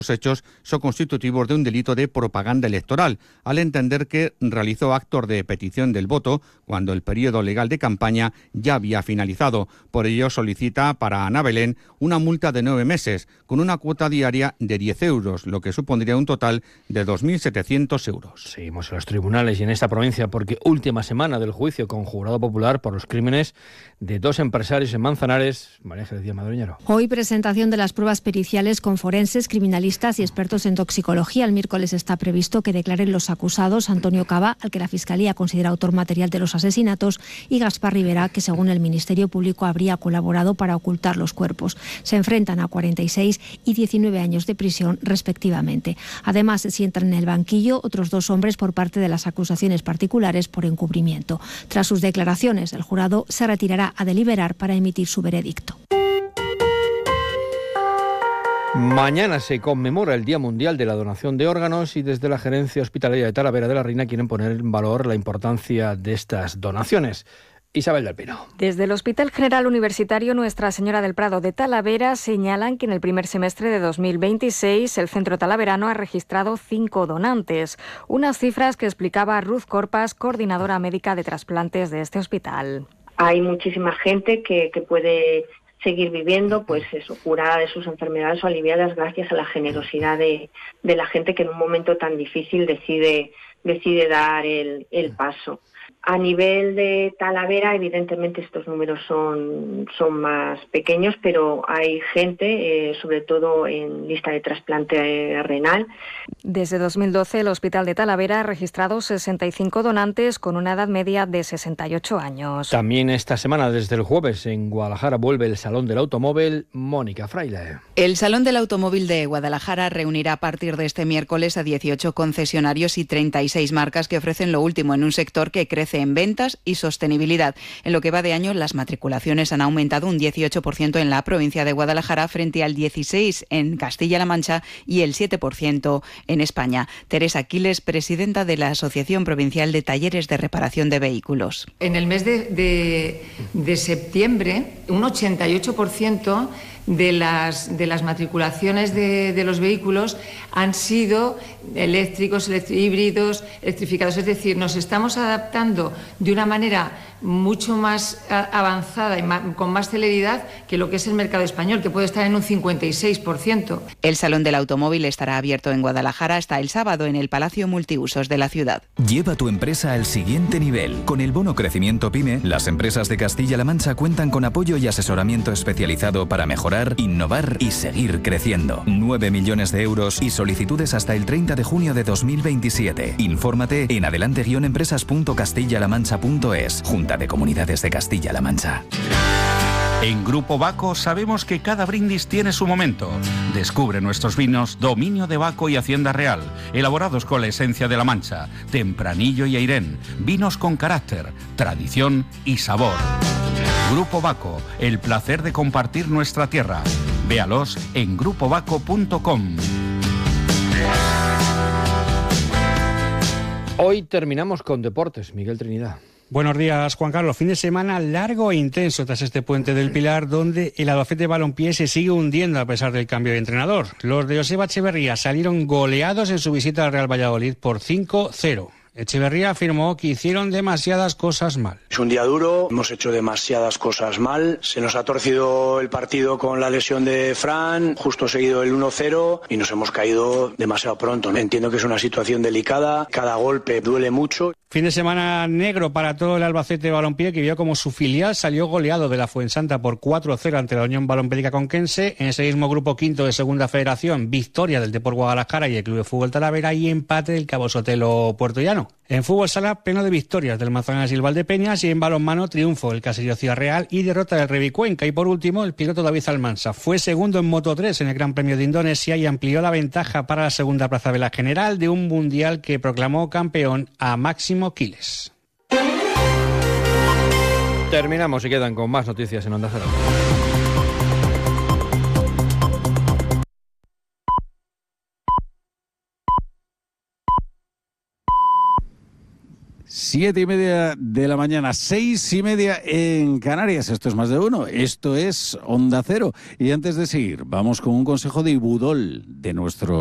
Los hechos son constitutivos de un delito de propaganda electoral, al entender que realizó actos de petición del voto cuando el periodo legal de campaña ya había finalizado. Por ello solicita para Ana Belén una multa de 9 meses, con una cuota diaria de 10 euros, lo que supondría un total de 2.700 euros. Seguimos en los tribunales y en esta provincia porque última semana del juicio con jurado popular por los crímenes de 2 empresarios en Manzanares. María Ángeles Díaz Madroñero. Hoy presentación de las pruebas periciales con forenses, criminalistas y expertos en toxicología. El miércoles está previsto que declaren los acusados Antonio Cava, al que la Fiscalía considera autor material de los asesinatos, y Gaspar Rivera, que según el Ministerio Público habría colaborado para ocultar los cuerpos. Se enfrentan a 46 y 19 años de prisión respectivamente. Además, se sientan en el banquillo otros 2 hombres por parte de las acusaciones particulares por encubrimiento. Tras sus declaraciones, el jurado se retirará a deliberar para emitir su veredicto. Mañana se conmemora el Día Mundial de la Donación de Órganos y desde la Gerencia Hospitalaria de Talavera de la Reina quieren poner en valor la importancia de estas donaciones. Isabel del Pino. Desde el Hospital General Universitario Nuestra Señora del Prado de Talavera señalan que en el primer semestre de 2026 el centro talaverano ha registrado 5 donantes, unas cifras que explicaba Ruth Corpas, coordinadora médica de trasplantes de este hospital. Hay muchísima gente que puede seguir viviendo, pues eso, curada de sus enfermedades o aliviadas gracias a la generosidad de la gente que en un momento tan difícil decide dar el paso. A nivel de Talavera, evidentemente estos números son más pequeños, pero hay gente, sobre todo en lista de trasplante renal. Desde 2012, el Hospital de Talavera ha registrado 65 donantes con una edad media de 68 años. También esta semana, desde el jueves, en Guadalajara vuelve el Salón del Automóvil. Mónica Fraile. El Salón del Automóvil de Guadalajara reunirá a partir de este miércoles a 18 concesionarios y 36 marcas que ofrecen lo último en un sector que crece en ventas y sostenibilidad. En lo que va de año, las matriculaciones han aumentado un 18% en la provincia de Guadalajara frente al 16% en Castilla-La Mancha y el 7% en España. Teresa Quiles, presidenta de la Asociación Provincial de Talleres de Reparación de Vehículos. En el mes de septiembre, un 88% de las matriculaciones de los vehículos han sido eléctricos, híbridos, electrificados. Es decir, nos estamos adaptando de una manera mucho más avanzada y con más celeridad que lo que es el mercado español, que puede estar en un 56%. El Salón del Automóvil estará abierto en Guadalajara hasta el sábado en el Palacio Multiusos de la ciudad. Lleva tu empresa al siguiente nivel. Con el bono Crecimiento PYME, las empresas de Castilla-La Mancha cuentan con apoyo y asesoramiento especializado para mejorar, innovar y seguir creciendo. 9 millones de euros y solicitudes hasta el 30 de junio de 2027. Infórmate en adelante-empresas.castillalamancha.es. Junta de Comunidades de Castilla-La Mancha. En Grupo Baco sabemos que cada brindis tiene su momento. Descubre nuestros vinos Dominio de Baco y Hacienda Real, elaborados con la esencia de La Mancha, Tempranillo y Airén, vinos con carácter, tradición y sabor. Grupo Baco, el placer de compartir nuestra tierra. Véalos en grupobaco.com. Hoy terminamos con deportes. Miguel Trinidad. Buenos días, Juan Carlos. Fin de semana largo e intenso tras este puente del Pilar, donde el Albacete Balompié se sigue hundiendo a pesar del cambio de entrenador. Los de Joseba Echeverría salieron goleados en su visita al Real Valladolid por 5-0. Echeverría afirmó que hicieron demasiadas cosas mal. Es un día duro, hemos hecho demasiadas cosas mal, se nos ha torcido el partido con la lesión de Fran, justo seguido el 1-0 y nos hemos caído demasiado pronto. Entiendo que es una situación delicada, cada golpe duele mucho. Fin de semana negro para todo el Albacete Balompié, que vio como su filial salió goleado de la Fuensanta por 4-0 ante la Unión Balompédica Conquense. En ese mismo grupo quinto de Segunda Federación, victoria del Depor Guadalajara y el Club de Fútbol Talavera y empate del Cabo Sotelo Puertollano. En fútbol sala, pleno de victorias del Manzanares y el Valdepeñas, y en balonmano, triunfo del Caserío Ciudad Real y derrota del Revicuenca. Y por último, el piloto David Almansa fue segundo en Moto3 en el Gran Premio de Indonesia y amplió la ventaja para la segunda plaza de la general de un mundial que proclamó campeón a Máximo Quiles. Terminamos y quedan con más noticias en Onda Cero. 7:30 de la mañana, 6:30 en Canarias. Esto es Más de Uno, esto es Onda Cero. Y antes de seguir, vamos con un consejo de Ibudol, de nuestro